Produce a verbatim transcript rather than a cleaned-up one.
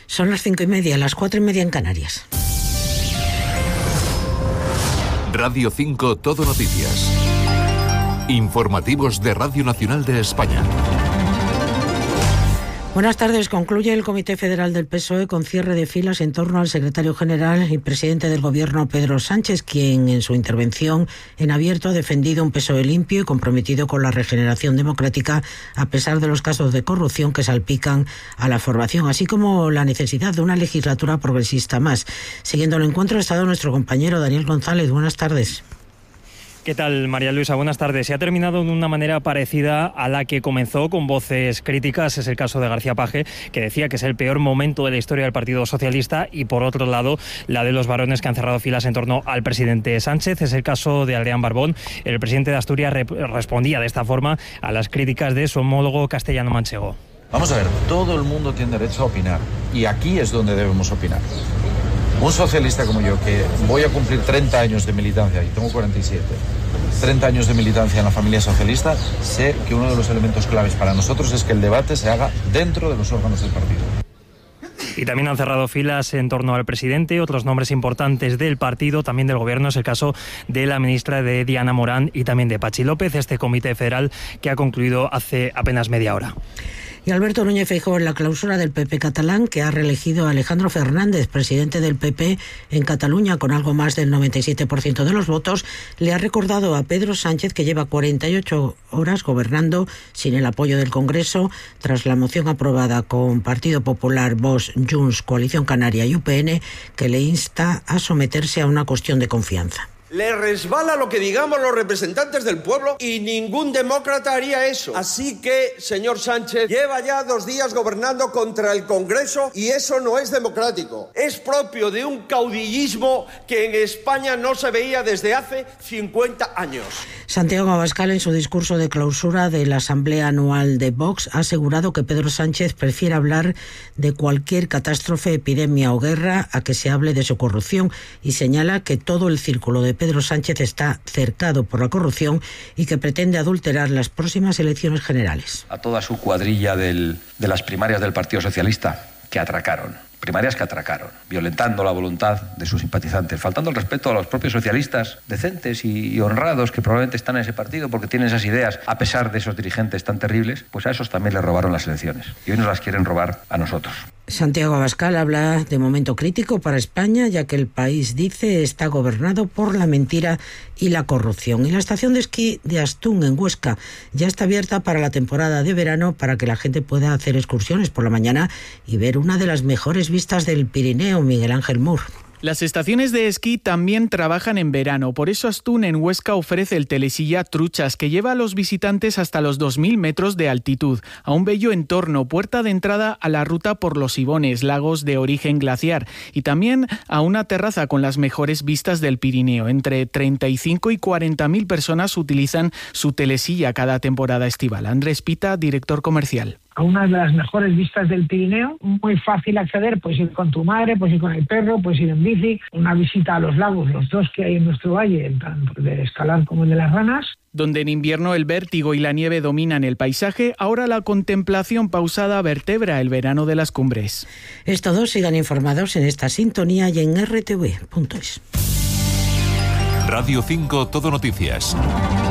Son las cinco y media, las cuatro y media en Canarias. Radio cinco Todo Noticias. Informativos de Radio Nacional de España. Buenas tardes. Concluye el Comité Federal del P S O E con cierre de filas en torno al secretario general y presidente del Gobierno, Pedro Sánchez, quien en su intervención en abierto ha defendido un P S O E limpio y comprometido con la regeneración democrática a pesar de los casos de corrupción que salpican a la formación, así como la necesidad de una legislatura progresista más. Siguiendo el encuentro ha estado nuestro compañero Daniel González. Buenas tardes. ¿Qué tal, María Luisa? Buenas tardes. Se ha terminado de una manera parecida a la que comenzó, con voces críticas. Es el caso de García Paje, que decía que es el peor momento de la historia del Partido Socialista, y por otro lado, la de los varones que han cerrado filas en torno al presidente Sánchez. Es el caso de Adrián Barbón. El presidente de Asturias re- respondía de esta forma a las críticas de su homólogo castellano-manchego. Vamos a ver, todo el mundo tiene derecho a opinar, y aquí es donde debemos opinar. Un socialista como yo, que voy a cumplir treinta años de militancia, y tengo cuarenta y siete, treinta años de militancia en la familia socialista, sé que uno de los elementos claves para nosotros es que el debate se haga dentro de los órganos del partido. Y también han cerrado filas en torno al presidente otros nombres importantes del partido, también del gobierno. Es el caso de la ministra de Diana Morán y también de Pachi López, este comité federal que ha concluido hace apenas media hora. Y Alberto Núñez Feijóo, en la clausura del P P catalán, que ha reelegido a Alejandro Fernández, presidente del P P en Cataluña, con algo más del noventa y siete por ciento de los votos, le ha recordado a Pedro Sánchez, que lleva cuarenta y ocho horas gobernando sin el apoyo del Congreso, tras la moción aprobada con Partido Popular, Vox, Junts, Coalición Canaria y U P N, que le insta a someterse a una cuestión de confianza. Le resbala lo que digamos los representantes del pueblo y ningún demócrata haría eso. Así que, señor Sánchez, lleva ya dos días gobernando contra el Congreso y eso no es democrático. Es propio de un caudillismo que en España no se veía desde hace cincuenta años. Santiago Abascal, en su discurso de clausura de la Asamblea Anual de Vox, ha asegurado que Pedro Sánchez prefiere hablar de cualquier catástrofe, epidemia o guerra a que se hable de su corrupción, y señala que todo el círculo de Pedro Sánchez está cercado por la corrupción y que pretende adulterar las próximas elecciones generales. A toda su cuadrilla del, de las primarias del Partido Socialista, que atracaron, primarias que atracaron, violentando la voluntad de sus simpatizantes, faltando el respeto a los propios socialistas decentes y, y honrados que probablemente están en ese partido porque tienen esas ideas, a pesar de esos dirigentes tan terribles, pues a esos también les robaron las elecciones y hoy nos las quieren robar a nosotros. Santiago Abascal habla de momento crítico para España, ya que el país, dice, está gobernado por la mentira y la corrupción. Y la estación de esquí de Astún, en Huesca, ya está abierta para la temporada de verano, para que la gente pueda hacer excursiones por la mañana y ver una de las mejores vistas del Pirineo. Miguel Ángel Mur. Las estaciones de esquí también trabajan en verano, por eso Astún en Huesca ofrece el telesilla Truchas, que lleva a los visitantes hasta los dos mil metros de altitud, a un bello entorno, puerta de entrada a la ruta por los Ibones, lagos de origen glaciar, y también a una terraza con las mejores vistas del Pirineo. Entre treinta y cinco y cuarenta mil personas utilizan su telesilla cada temporada estival. Andrés Pita, director comercial. A una de las mejores vistas del Pirineo, muy fácil acceder, puedes ir con tu madre, puedes ir con el perro, puedes ir en bici, una visita a los lagos, los dos que hay en nuestro valle, tanto el de Escalar como el de Las Ranas. Donde en invierno el vértigo y la nieve dominan el paisaje, ahora la contemplación pausada vertebra el verano de las cumbres. Es todo, sigan informados en esta sintonía y en erre te ve punto es. Radio cinco Todo Noticias.